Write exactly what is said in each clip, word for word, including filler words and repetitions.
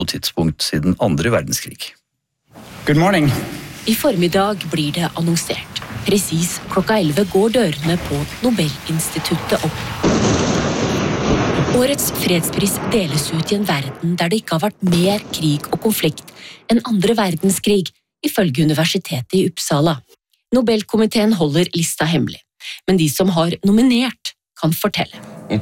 på tidspunkt siden andre verdenskrig. Good morning. I formiddag blir det annonsert. Precis klokka elleve går dørene på Nobelinstituttet opp. Årets fredspris deles ut i en verden der det ikke har vært mer krig og konflikt enn andre verdenskrig, ifølge Universitetet i Uppsala. Nobelkomiteen holder lista hemmelig, men de som har nominert kan fortelle.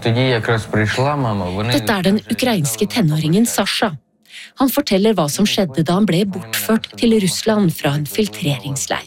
Dette er den ukrainske tenåringen Sasha. Han forteller hva som skjedde da han ble bortført til Russland fra en filtreringsleir.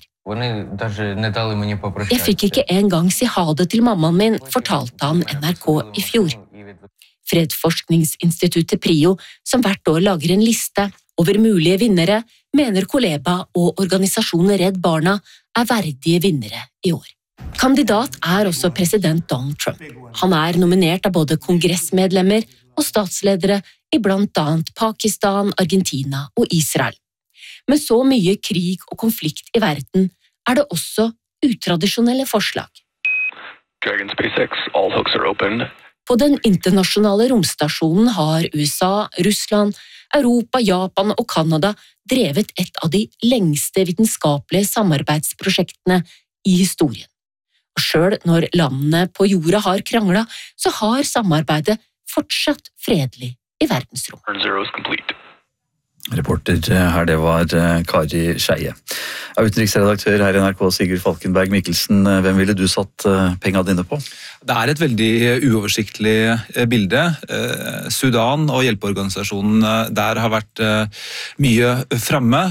Jeg fikk ikke engang si ha det til mammaen min, fortalte han N R K i fjor. Fredsforskningsinstituttet PRIO, som hvert år lager en liste over mulige vinnere, mener Koleba og organisasjonen Redd Barna er verdige vinnere i år. Kandidat er også president Donald Trump. Han er nominert av både kongressmedlemmer og statsledere i blant annet Pakistan, Argentina og Israel. Med så mye krig og konflikt i verden er det også utradisjonelle forslag. Dragon SpaceX, all hooks are open. På den internasjonale romstasjonen har U S A, Russland, Europa, Japan og Kanada drevet et av de lengste vitenskapelige samarbeidsprosjektene i historien. Og selv når landene på jorda har kranglet, så har samarbeidet fortsatt fredelig i verdensrommet. Zero is complete. Reporter her, det var Kari Skeie. Utenriksredaktør her i N R K, Sigurd Falkenberg Mikkelsen, hvem ville du satt pengene dine på? Det er et veldig uoversiktlig bilde. Sudan og hjelpeorganisasjonen der har vært mye fremme.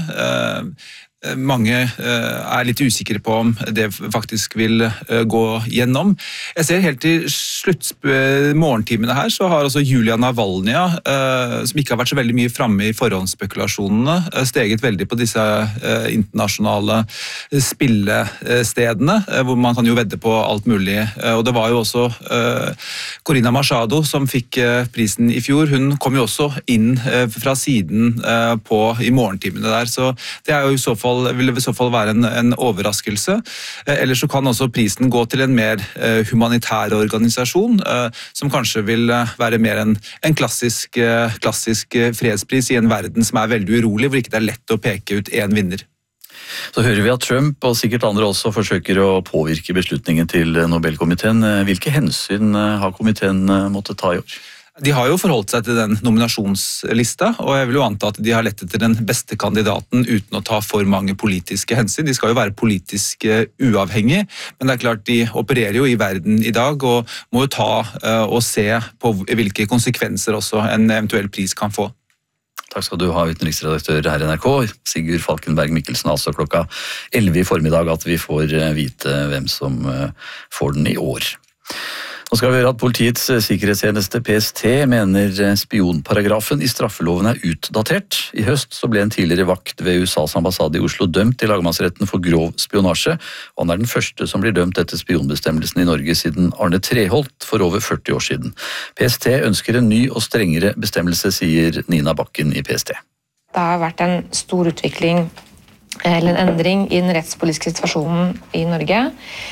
Mange er litt usikre på om det faktisk vil gå gjennom. Jeg ser helt til slutt morgentimene her, så har også Julia Navalnya, som ikke har vært så veldig mye fremme i forhåndsspekulasjonene, steget veldig på disse internasjonale spillestedene, hvor man kan jo vedde på alt mulig. Og det var jo også Corina Machado som fikk prisen i fjor. Hun kom jo også inn fra siden på i morgentimene der, så det er jo i så fall vil det i så fall være en, en overraskelse. Eller så kan også prisen gå til en mer eh, humanitær organisasjon, eh, som kanskje vil være mer en, en klassisk, eh, klassisk fredspris i en verden som er veldig urolig, hvor ikke det er lett å peke ut en vinner. Så hører vi at Trump og sikkert andre også forsøker å påvirke beslutningen til Nobelkomiteen. Hvilke hensyn har komiteen måttet ta i år? De har jo forholdt seg til den nominasjonslista, og jeg vil jo anta at de har lett etter den beste kandidaten uten å ta for mange politiske hensyn. De skal jo være politisk uavhengig, men det er klart de opererer jo i verden i dag, og må jo ta og se på hvilke konsekvenser også en eventuell pris kan få. Takk skal du ha, utenriksredaktør her i N R K, Sigurd Falkenberg Mikkelsen, altså klokka elleve i formiddag at vi får vite hvem som får den i år. Nå skal vi høre at Politiets sikkerhetstjeneste P S T mener spionparagrafen i straffeloven er utdatert. I høst så ble en tidligere vakt ved U S A's ambassade i Oslo dømt i lagmannsretten for grov spionasje, og han er den første som blir dømt etter spionbestemmelsen i Norge siden Arne Treholt for over førti år siden. P S T ønsker en ny og strengere bestemmelse, sier Nina Bakken i P S T. Det har vært en stor utvikling, eller en endring i den rettspolitiske situasjonen i Norge.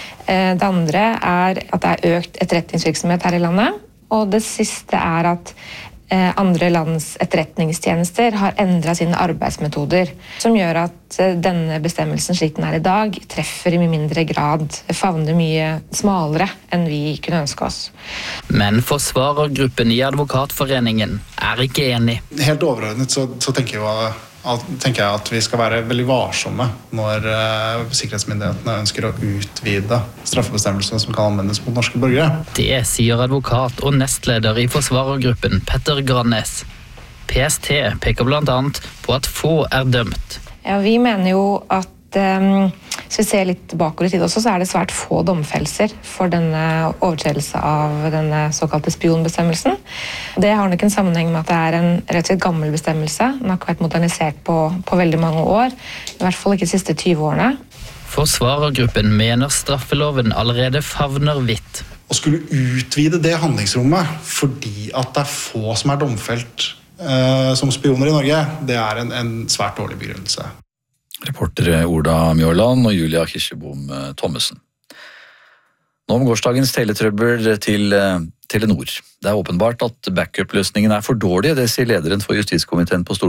Det andre er at det er økt etterretningsvirksomhet her i landet, og det siste er at andre lands etterretningstjenester har endret sine arbeidsmetoder, som gjør at denne bestemmelsen slik den er i dag treffer i mye mindre grad, favner mye smalere enn vi kunne ønske oss. Men forsvarergruppen i Advokatforeningen er ikke enig. Helt overordnet så, så tenker jeg tenker jeg at vi skal være veldig varsomme når uh, sikkerhetsmyndighetene ønsker å utvide straffebestemmelsene som kan anvendes mot norske borgere. Det sier advokat og nestleder i forsvarergruppen Petter Grannes. P S T peker blant annet på at få er dømt. Ja, vi mener jo at um, hvis vi ser litt bakover i tid også, så er det svært få domfellelser for denne overtredelse av denne såkalte spionbestemmelsen. Det har nok en sammenheng med at det er en rett og slett gammel bestemmelse. Den har ikke vært modernisert på, på veldig mange år, i hvert fall ikke de siste tyve årene. Forsvarergruppen mener straffeloven allerede favner vidt. Å skulle utvide det handlingsrommet fordi at det er få som er domfelt eh, som spioner i Norge, det er en, en svært dårlig begrunnelse. Reportere Oda Mjørland og Julia Kirsebom Thommessen. Nå om gårsdagens teletrøbbel til Telenor. Det er åpenbart at backup-løsningen er for dårlig, det sier lederen for justiskomiteen på Stortinget.